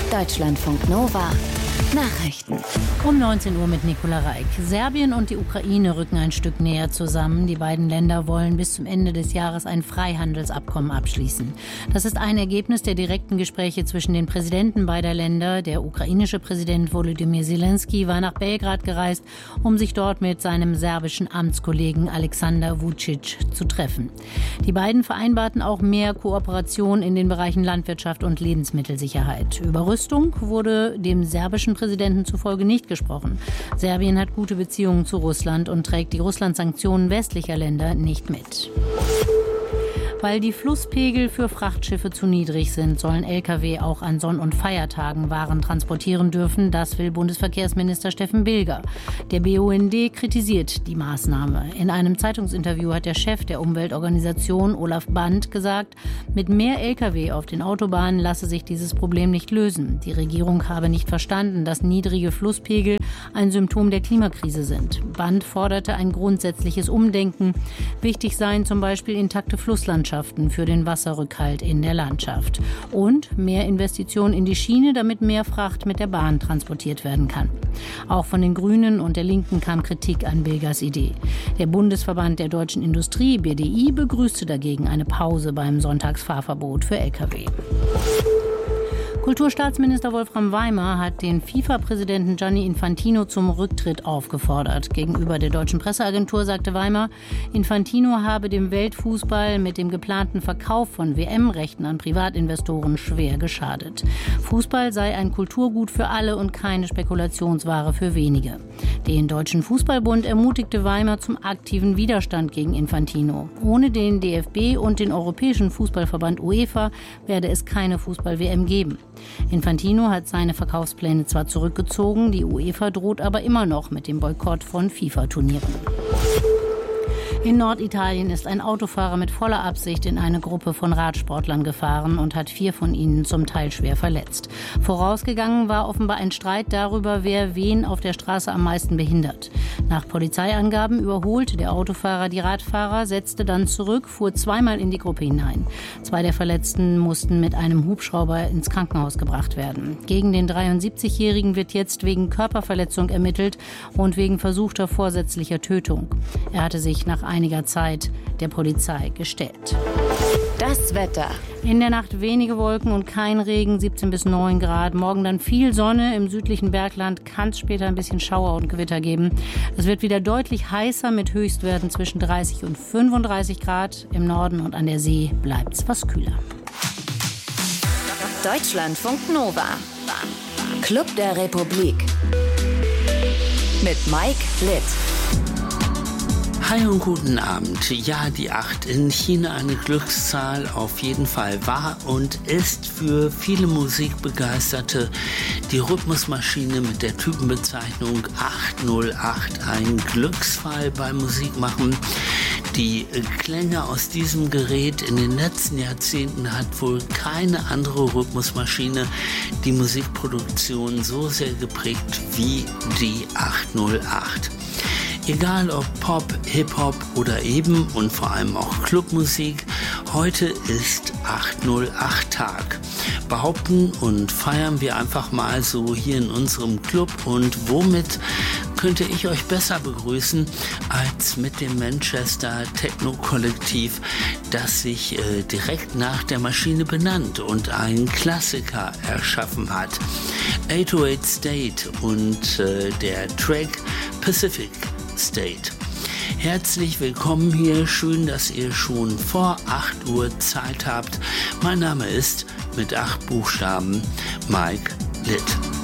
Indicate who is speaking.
Speaker 1: Deutschlandfunk Nova Nachrichten.
Speaker 2: Um 19 Uhr mit Nicola Reik. Serbien und die Ukraine rücken ein Stück näher zusammen. Die beiden Länder wollen bis zum Ende des Jahres ein Freihandelsabkommen abschließen. Das ist ein Ergebnis der direkten Gespräche zwischen den Präsidenten beider Länder. Der ukrainische Präsident Volodymyr Zelensky war nach Belgrad gereist, um sich dort mit seinem serbischen Amtskollegen Aleksandar Vučić zu treffen. Die beiden vereinbarten auch mehr Kooperation in den Bereichen Landwirtschaft und Lebensmittelsicherheit. Über Rüstung wurde dem serbischen Präsidenten zufolge nicht gesprochen. Serbien hat gute Beziehungen zu Russland und trägt die Russland-Sanktionen westlicher Länder nicht mit. Weil die Flusspegel für Frachtschiffe zu niedrig sind, sollen Lkw auch an Sonn- und Feiertagen Waren transportieren dürfen. Das will Bundesverkehrsminister Steffen Bilger. Der BUND kritisiert die Maßnahme. In einem Zeitungsinterview hat der Chef der Umweltorganisation Olaf Band gesagt, mit mehr Lkw auf den Autobahnen lasse sich dieses Problem nicht lösen. Die Regierung habe nicht verstanden, dass niedrige Flusspegel ein Symptom der Klimakrise sind. Band forderte ein grundsätzliches Umdenken. Wichtig seien zum Beispiel intakte Flusslandschaften für den Wasserrückhalt in der Landschaft. Und mehr Investitionen in die Schiene, damit mehr Fracht mit der Bahn transportiert werden kann. Auch von den Grünen und der Linken kam Kritik an Bilgers Idee. Der Bundesverband der deutschen Industrie, BDI, begrüßte dagegen eine Pause beim Sonntagsfahrverbot für Lkw. Kulturstaatsminister Wolfram Weimer hat den FIFA-Präsidenten Gianni Infantino zum Rücktritt aufgefordert. Gegenüber der deutschen Presseagentur sagte Weimer, Infantino habe dem Weltfußball mit dem geplanten Verkauf von WM-Rechten an Privatinvestoren schwer geschadet. Fußball sei ein Kulturgut für alle und keine Spekulationsware für wenige. Den Deutschen Fußballbund ermutigte Weimer zum aktiven Widerstand gegen Infantino. Ohne den DFB und den Europäischen Fußballverband UEFA werde es keine Fußball-WM geben. Infantino hat seine Verkaufspläne zwar zurückgezogen, die UEFA droht aber immer noch mit dem Boykott von FIFA-Turnieren. In Norditalien ist ein Autofahrer mit voller Absicht in eine Gruppe von Radsportlern gefahren und hat 4 von ihnen zum Teil schwer verletzt. Vorausgegangen war offenbar ein Streit darüber, wer wen auf der Straße am meisten behindert. Nach Polizeiangaben überholte der Autofahrer die Radfahrer, setzte dann zurück, fuhr zweimal in die Gruppe hinein. 2 der Verletzten mussten mit einem Hubschrauber ins Krankenhaus gebracht werden. Gegen den 73-Jährigen wird jetzt wegen Körperverletzung ermittelt und wegen versuchter vorsätzlicher Tötung. Er hatte sich nach einiger Zeit der Polizei gestellt.
Speaker 1: Das Wetter.
Speaker 2: In der Nacht wenige Wolken und kein Regen, 17 bis 9 Grad. Morgen dann viel Sonne. Im südlichen Bergland kann es später ein bisschen Schauer und Gewitter geben. Es wird wieder deutlich heißer mit Höchstwerten zwischen 30 und 35 Grad. Im Norden und an der See bleibt es was kühler.
Speaker 1: Deutschlandfunk Nova. Club der Republik. Mit Mike Litt.
Speaker 3: Hi und guten Abend. Ja, die 8 in China eine Glückszahl auf jeden Fall war und ist für viele Musikbegeisterte die Rhythmusmaschine mit der Typenbezeichnung 808 ein Glücksfall beim Musikmachen. Die Klänge aus diesem Gerät in den letzten Jahrzehnten hat wohl keine andere Rhythmusmaschine die Musikproduktion so sehr geprägt wie die 808. Egal ob Pop, Hip-Hop oder eben und vor allem auch Clubmusik, heute ist 808-Tag. Behaupten und feiern wir einfach mal so hier in unserem Club und womit könnte ich euch besser begrüßen als mit dem Manchester Techno-Kollektiv, das sich direkt nach der Maschine benannt und einen Klassiker erschaffen hat. 808 State und der Track Pacific State. Herzlich willkommen hier, schön, dass ihr schon vor 8 Uhr Zeit habt. Mein Name ist mit 8 Buchstaben Mike Litt.